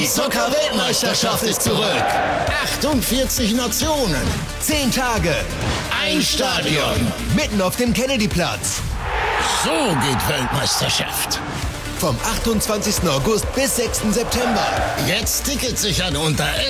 Zucker-Weltmeisterschaft ist zurück. 48 Nationen. 10 Tage. Ein Stadion. Mitten auf dem Kennedyplatz. So geht Weltmeisterschaft. Vom 28. August bis 6. September. Jetzt Tickets sichern unter